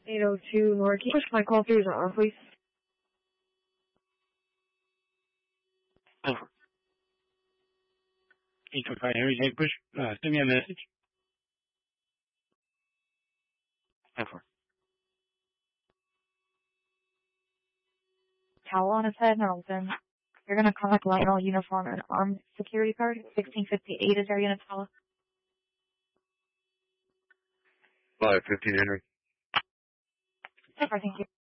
802 North. Can you push my call through to R, please? Over. 825 Henry J. Bush, send me a message. Over. Towel on his head, Nelson. You're gonna collect Lionel uniform and armed security card. 1658 is our unit, fella. 515 Henry. So far, thank you.